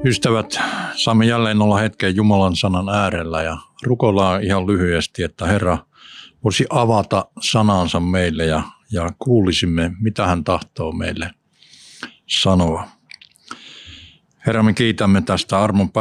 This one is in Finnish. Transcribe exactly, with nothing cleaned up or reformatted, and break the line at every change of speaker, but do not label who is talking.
Ystävät, saamme jälleen olla hetken Jumalan sanan äärellä ja rukoillaan ihan lyhyesti, että Herra voisi avata sanansa meille ja, ja kuulisimme, mitä hän tahtoo meille sanoa. Herra, me kiitämme tästä armon